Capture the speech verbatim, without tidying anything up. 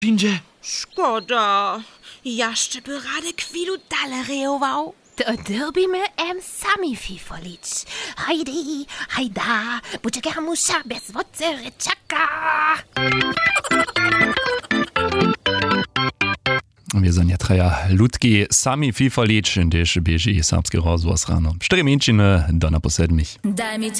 Pindzie. Szkoda. Jeszcze by rady chwilu dalej rejował. To dobimy em sami fifolić. Hajdi, hajda, buczeka musza bez wodzy ryczaka. Wir sind ja treja ludki sami fifolić, gdyż bieži serbski rozvoz rano. Cztery minčiny, do naposled mich. Daj mi